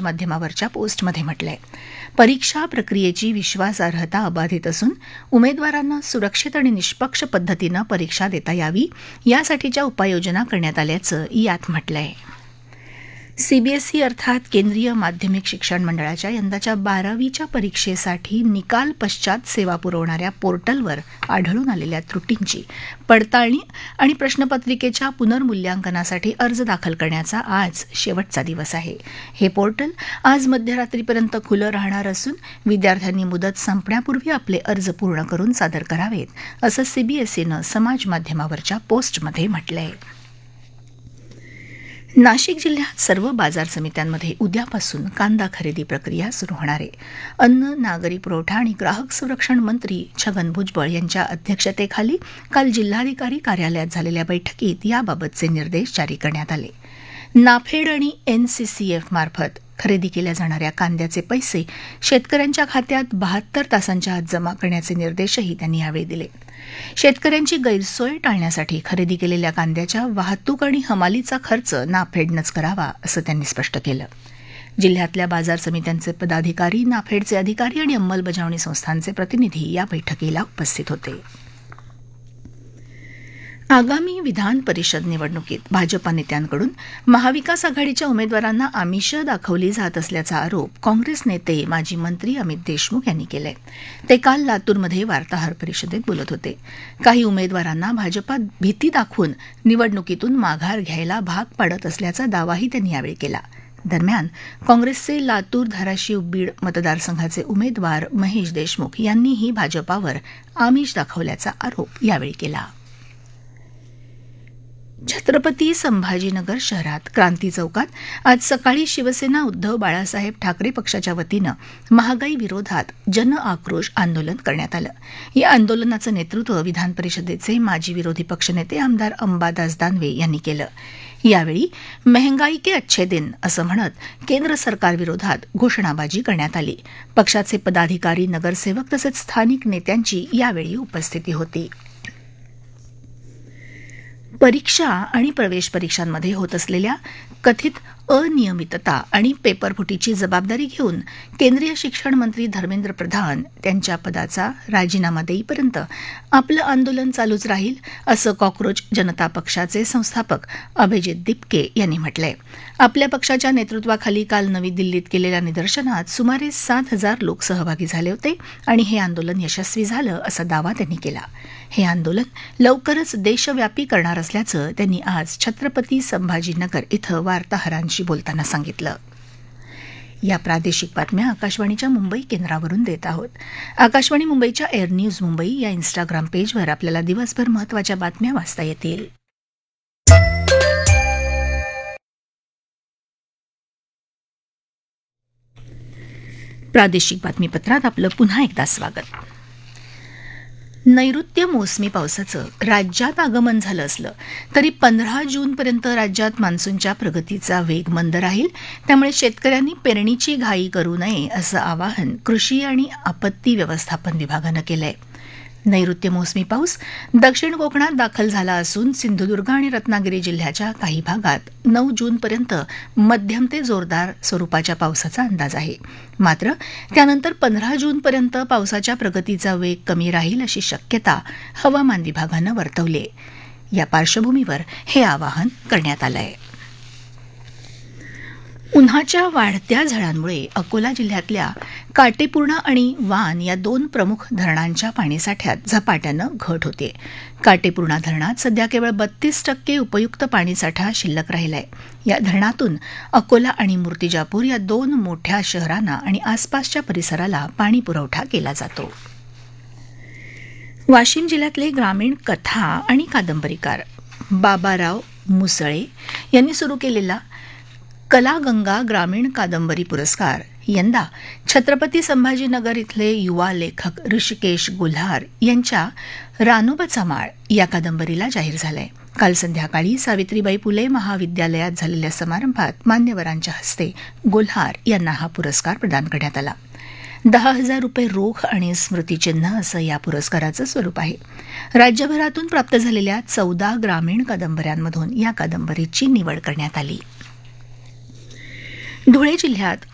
माध्यमावरच्या पोस्टमध्ये म्हटलंय. परीक्षा प्रक्रियेची विश्वासार्हता अबाधित असून उमेदवारांना सुरक्षित आणि निष्पक्ष पद्धतीनं परीक्षा देता यावी यासाठीच्या उपाययोजना करण्यात आल्याचं यात म्हटलंय. सीबीएसई अर्थात केंद्रीय माध्यमिक शिक्षण मंडळाच्या यंदाच्या 12वीच्या परीक्षेसाठी निकाल पश्चात सेवा पुरवणाऱ्या पोर्टलवर आढळून आलेल्या त्रुटींची पडताळणी आणि प्रश्नपत्रिकेच्या पुनर्मूल्यांकनासाठी अर्ज दाखल करण्याचा आज शेवटचा दिवस आहे. हे पोर्टल आज मध्यरात्रीपर्यंत खुलं राहणार असून विद्यार्थ्यांनी मुदत संपण्यापूर्वी आपले अर्ज पूर्ण करून सादर करावेत, असं सीबीएसईनं समाज माध्यमावरच्या पोस्टमध्ये म्हटलंय. नाशिक जिल्ह्यात सर्व बाजार समित्यांमध्ये उद्यापासून कांदा खरेदी प्रक्रिया सुरू होणार आहे. अन्न, नागरी पुरवठा आणि ग्राहक संरक्षण मंत्री छगन भुजबळ यांच्या अध्यक्षतेखाली काल जिल्हाधिकारी कार्यालयात झालेल्या बैठकीत याबाबतचे निर्देश जारी करण्यात आले. नाफेड आणि एनसीसीएफ मार्फत खरेदी केल्या जाणाऱ्या कांद्याचे पैसे शेतकऱ्यांच्या खात्यात 72 तासांच्या आत जमा करण्याचे निर्देशही त्यांनी यावेळी दिले. शेतकऱ्यांची गैरसोय टाळण्यासाठी खरेदी केलेल्या कांद्याच्या वाहतूक आणि हमालीचा खर्च नाफेडनंच करावा, असं त्यांनी स्पष्ट केलं. जिल्ह्यातल्या बाजार समित्यांचे पदाधिकारी, नाफेडचे अधिकारी आणि अंमलबजावणी संस्थांचे प्रतिनिधी या बैठकीला उपस्थित होते. आगामी विधान परिषद निवडणुकीत भाजपा नेत्यांकडून महाविकास आघाडीच्या उमेदवारांना आमिषं दाखवली जात असल्याचा आरोप काँग्रेस नेते माजी मंत्री अमित देशमुख यांनी केलाय. ते काल लातूरमध्ये वार्ताहर परिषदेत बोलत होते. काही उमेदवारांना भाजपात भीती दाखवून निवडणुकीतून माघार घ्यायला भाग पाडत असल्याचा दावाही त्यांनी यावेळी केला. दरम्यान काँग्रेसचे लातूर, धाराशिव, बीड मतदारसंघाचे उमेदवार महेश देशमुख यांनीही भाजपावर आमिष दाखवल्याचा आरोप यावेळी केला. छत्रपती संभाजीनगर शहरात क्रांती चौकात आज सकाळी शिवसेना उद्धव बाळासाहेब ठाकरे पक्षाच्या वतीनं महागाई विरोधात जन आक्रोश आंदोलन करण्यात आलं. या आंदोलनाचं नेतृत्व विधान परिषदेचे माजी विरोधी पक्षनेते आमदार अंबादास दानवे यांनी केलं. यावेळी महंगाई के अच्छे दिन असं म्हणत केंद्र सरकारविरोधात घोषणाबाजी करण्यात आली. पक्षाचे पदाधिकारी, नगरसेवक तसेच स्थानिक नेत्यांची यावेळी उपस्थिती होती. परीक्षा आणि प्रवेश परीक्षांमध्ये होत असलेल्या कथित अनियमितता आणि पेपरफुटीची जबाबदारी घेऊन केंद्रीय शिक्षण मंत्री धर्मेंद्र प्रधान त्यांच्या पदाचा राजीनामा देईपर्यंत आपलं आंदोलन चालूच राहील, असं कॉक्रोच जनता पक्षाचे संस्थापक अभिजित दिपके यांनी म्हटलंय. आपल्या पक्षाच्या नेतृत्वाखाली काल नवी दिल्लीत केलेल्या निदर्शनात सुमारे 7,000 लोक सहभागी झाले होते आणि हे आंदोलन यशस्वी झालं, असा दावा त्यांनी केला. हे आंदोलन लवकरच देशव्यापी करणार असल्याचं त्यांनी आज छत्रपती संभाजीनगर इथं वार्ताहरांशी बोलताना सांगितलं. या प्रादेशिक बातम्या आकाशवाणीच्या मुंबई केंद्रावरून देत आहोत. आकाशवाणी मुंबईच्या एअर न्यूज मुंबई या इन्स्टाग्राम पेजवर आपल्याला दिवसभर महत्त्वाच्या बातम्या वाचता येतील. प्रादेशिक बातमीपत्रात आपलं पुन्हा एकदा स्वागत. नैऋत्य मोसमी पावसाचं राज्यात आगमन झालं असलं तरी 15 जूनपर्यंत राज्यात मान्सूनच्या प्रगतीचा वेग मंद राहील. त्यामुळे शेतकऱ्यांनी पेरणीची घाई करू नये, असं आवाहन कृषी आणि आपत्ती व्यवस्थापन विभागानं केलंय. नैऋत्य मोसमी पाऊस दक्षिण कोकणात दाखल झाला असून सिंधुदुर्ग आणि रत्नागिरी जिल्ह्याच्या काही भागात 9 जूनपर्यंत मध्यम ते जोरदार स्वरूपाच्या पावसाचा अंदाज आहे. मात्र त्यानंतर 15 जूनपर्यंत पावसाच्या प्रगतीचा वेग कमी राहील, अशी शक्यता हवामान विभागानं वर्तवली आहे. या पार्श्वभूमीवर हे आवाहन करण्यात आलं आहे. उन्हाच्या वाढत्या झळांमुळे अकोला जिल्ह्यातल्या काटेपूर्णा आणि वान या 2 प्रमुख धरणांच्या पाणीसाठ्यात झपाट्यानं घट होते. काटेपूर्णा धरणात सध्या केवळ 32% उपयुक्त पाणीसाठा शिल्लक राहिलाय. या धरणातून अकोला आणि मूर्तिजापूर या 2 मोठ्या शहरांना आणि आसपासच्या परिसराला पाणी पुरवठा केला जातो. वाशिम जिल्ह्यातले ग्रामीण कथा आणि कादंबरीकार बाबाराव मुसळे यांनी सुरू केलेला कलागंगा ग्रामीण कादंबरी पुरस्कार यंदा छत्रपती संभाजीनगर इथले युवा लेखक ऋषिकेश गुल्हार यांच्या रानोबाचा माळ या कादंबरीला जाहीर झालाय. काल संध्याकाळी सावित्रीबाई फुले महाविद्यालयात झालेल्या समारंभात मान्यवरांच्या हस्ते गुल्हार यांना हा पुरस्कार प्रदान करण्यात आला. 10,000 रुपये रोख आणि स्मृतिचिन्ह असं या पुरस्काराचं स्वरूप आहे. राज्यभरातून प्राप्त झालेल्या 14 ग्रामीण कादंबऱ्यांमधून या कादंबरीची निवड करण्यात आली. धुळे जिल्ह्यात